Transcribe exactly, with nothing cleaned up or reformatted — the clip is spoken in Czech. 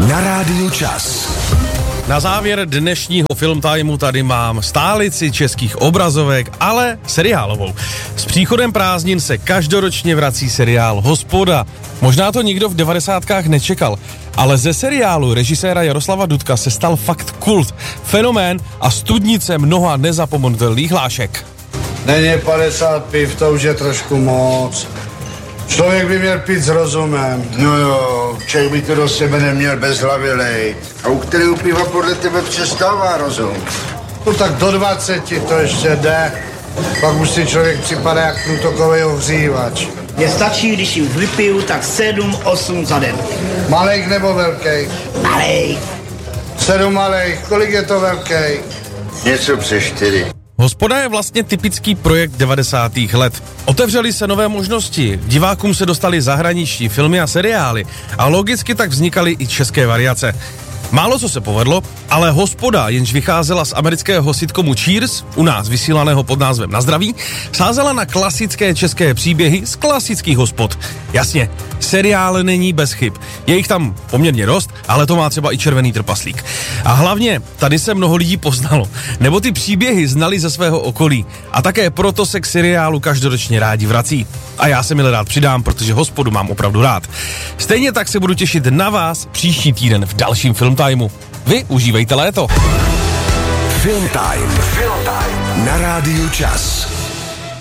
Na rádiu Čas. Na závěr dnešního Film Timeu tady mám stálici českých obrazovek, ale seriálovou. S příchodem prázdnin se každoročně vrací seriál Hospoda. Možná to nikdo v devadesátkách nečekal, ale ze seriálu režiséra Jaroslava Dudka se stal fakt kult, fenomén a studnice mnoha nezapomenutelných hlášek. Není padesát piv, to už je trošku moc. Člověk by měl pít s rozumem. No jo, člověk by to do sebe neměl bez hlavy lejt. A u kterého piva podle tebe přestává rozum? No tak do dvaceti to ještě jde. Pak už si člověk připadá jak průtokový ohřívač. Mně stačí, když jim vypiju, tak sedm, osm za den. Malejch nebo velkej? Malej. Sedm malejch, kolik je to velkej? Něco přes čtyři. Hospoda je vlastně typický projekt devadesátých let. Otevřely se nové možnosti, divákům se dostaly zahraniční filmy a seriály a logicky tak vznikaly i české variace. Málo co se povedlo, ale Hospoda, jenž vycházela z amerického sitcomu Cheers, u nás vysílaného pod názvem Na zdraví, sázela na klasické české příběhy z klasických hospod. Jasně, seriál není bez chyb. Je jich tam poměrně dost, ale to má třeba i Červený trpaslík. A hlavně, tady se mnoho lidí poznalo, nebo ty příběhy znali ze svého okolí. A také proto se k seriálu každoročně rádi vrací. A já se milé rád přidám, protože Hospodu mám opravdu rád. Stejně tak se budu těšit na vás příští týden v dalším Film Timeu. Vy užívejte léto. Film Time. Film Time. Na rádiu Čas.